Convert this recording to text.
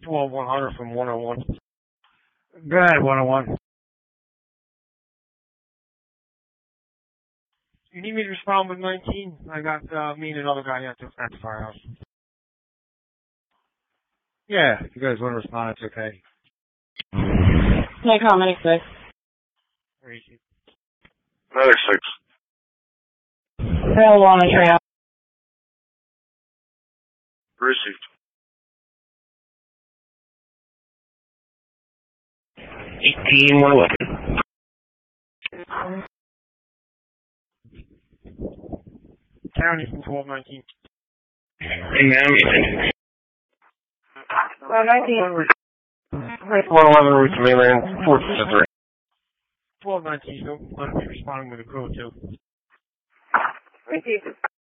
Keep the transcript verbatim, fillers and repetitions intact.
twelve one hundred from one oh one. Go ahead, one oh one. You need me to respond with nineteen? I got uh, me and another guy at the, at the firehouse. Yeah, if you guys want to respond, it's okay. Hey, call ninety-six. Where is he? ninety-six. Available on the trail. Received. eighteen one eleven. County from twelve nineteen. And now you Well, nineteen. one eleven route to mainland, four to three. twelve nineteen, so I'm going to be responding with a code too. Received.